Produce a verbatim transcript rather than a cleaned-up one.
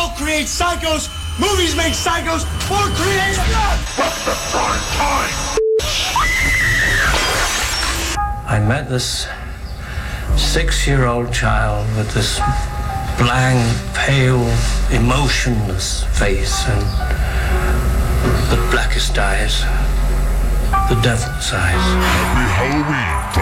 world creates psychos, movies make psychos, or create What's the prime time? I met this six-year-old child with this blank, pale, emotionless face and the blackest eyes, the devil's eyes. Happy Halloween.